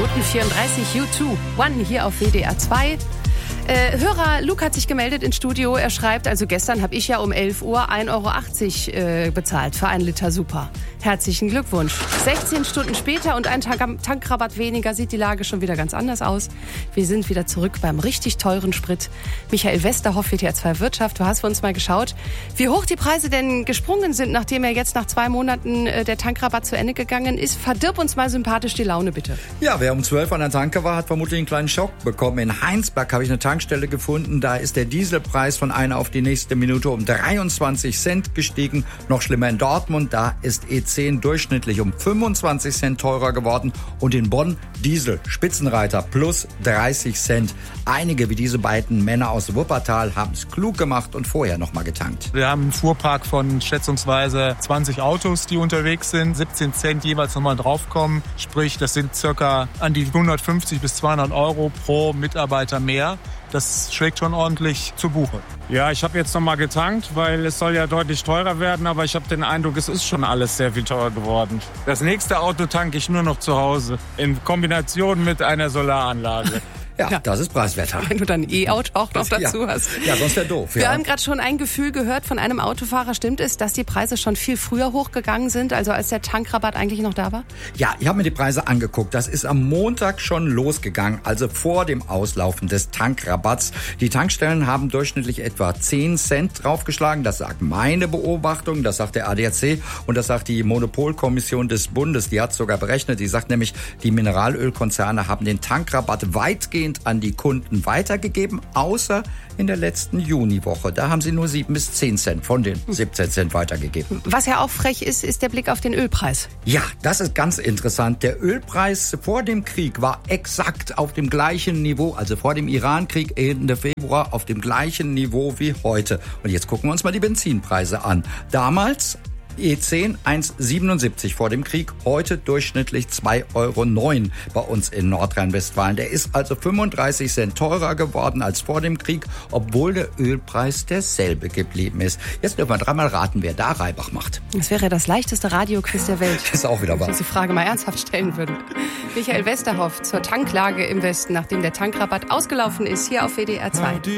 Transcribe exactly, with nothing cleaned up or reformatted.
Minuten vierunddreißig, U zwei, One hier auf W D R zwei. Äh, Hörer Luke hat sich gemeldet ins Studio. Er schreibt, also gestern habe ich ja um elf Uhr ein Euro achtzig äh, bezahlt für einen Liter Super. Herzlichen Glückwunsch. sechzehn Stunden später und ein Tank- Tankrabatt weniger sieht die Lage schon wieder ganz anders aus. Wir sind wieder zurück beim richtig teuren Sprit. Michael Westerhoff, W D R zwei Wirtschaft, du hast für uns mal geschaut, wie hoch die Preise denn gesprungen sind, nachdem er jetzt nach zwei Monaten äh, der Tankrabatt zu Ende gegangen ist. Verdirb uns mal sympathisch die Laune, bitte. Ja, wer um zwölf an der Tanke war, hat vermutlich einen kleinen Schock bekommen. In Heinsberg habe ich eine Tankstelle gefunden. Da ist der Dieselpreis von einer auf die nächste Minute um dreiundzwanzig Cent gestiegen. Noch schlimmer in Dortmund, da ist E zehn durchschnittlich um fünfundzwanzig Cent teurer geworden. Und in Bonn Diesel, Spitzenreiter, plus dreißig Cent. Einige wie diese beiden Männer aus Wuppertal haben es klug gemacht und vorher noch mal getankt. Wir haben einen Fuhrpark von schätzungsweise zwanzig Autos, die unterwegs sind. siebzehn Cent jeweils nochmal draufkommen. Sprich, das sind circa an die hundertfünfzig bis zweihundert Euro pro Mitarbeiter mehr. Das schlägt schon ordentlich zu Buche. Ja, ich habe jetzt noch mal getankt, weil es soll ja deutlich teurer werden, aber ich habe den Eindruck, es ist schon alles sehr viel teurer geworden. Das nächste Auto tanke ich nur noch zu Hause, in Kombination mit einer Solaranlage. Ja, ja, das ist preiswerter. Wenn du dann ein E-Auto auch noch dazu ja. hast. Ja, sonst wäre doof. Wir ja. haben gerade schon ein Gefühl gehört von einem Autofahrer. Stimmt es, dass die Preise schon viel früher hochgegangen sind, also als der Tankrabatt eigentlich noch da war? Ja, ich habe mir die Preise angeguckt. Das ist am Montag schon losgegangen, also vor dem Auslaufen des Tankrabatts. Die Tankstellen haben durchschnittlich etwa zehn Cent draufgeschlagen. Das sagt meine Beobachtung, das sagt der A D A C und das sagt die Monopolkommission des Bundes. Die hat sogar berechnet. Die sagt nämlich, die Mineralölkonzerne haben den Tankrabatt weitgehend an die Kunden weitergegeben, außer in der letzten Juniwoche. Da haben sie nur sieben bis zehn Cent von den siebzehn Cent weitergegeben. Was ja auch frech ist, ist der Blick auf den Ölpreis. Ja, das ist ganz interessant. Der Ölpreis vor dem Krieg war exakt auf dem gleichen Niveau, also vor dem Irankrieg Ende Februar, auf dem gleichen Niveau wie heute. Und jetzt gucken wir uns mal die Benzinpreise an. Damals E zehn eins Komma siebenundsiebzig vor dem Krieg, heute durchschnittlich zwei Euro neun bei uns in Nordrhein-Westfalen. Der ist also fünfunddreißig Cent teurer geworden als vor dem Krieg, obwohl der Ölpreis derselbe geblieben ist. Jetzt dürfen wir dreimal raten, wer da Reibach macht. Das wäre das leichteste Radioquiz der Welt. Das ist auch wieder wahr. Wenn wir diese Frage mal ernsthaft stellen würden. Michael Westerhoff zur Tanklage im Westen, nachdem der Tankrabatt ausgelaufen ist, hier auf W D R zwei.